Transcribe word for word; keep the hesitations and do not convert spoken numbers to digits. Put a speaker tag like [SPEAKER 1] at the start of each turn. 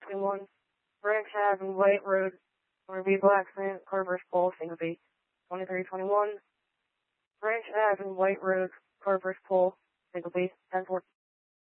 [SPEAKER 1] twenty-one, Branch Avenue, White Road, R B Blacksmith, Carver's Pole, Syncope. twenty-three twenty-one, Branch Avenue, White Road, Carver's Pole, Syncope. ten four.